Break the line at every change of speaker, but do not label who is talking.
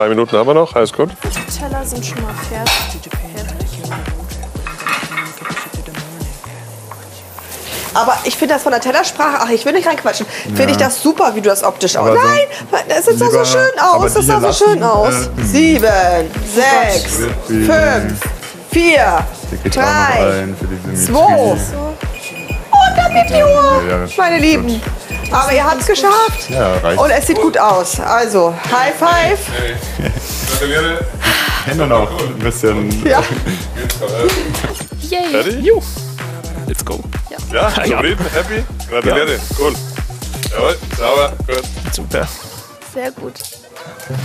3 Minuten haben wir noch, alles gut.
Die Teller sind schon mal fertig.
Aber ich finde das von der Tellersprache, ach, ich will nicht reinquatschen, finde ich das super, wie du das optisch aus. Nein, das sieht doch so schön aus, das sah so schön aus. 7, 6, 5, 4, 3, 2 und dann mit die Uhr, meine Lieben. Aber ihr habt es geschafft und es sieht gut aus. Also, High Five.
Hände noch ein bisschen.
Ja.
Yay.
Ready?
Jo. Let's go.
Ja, zufrieden, happy? Gratuliere. Cool. Jawohl, sauber, gut.
Super.
Sehr gut.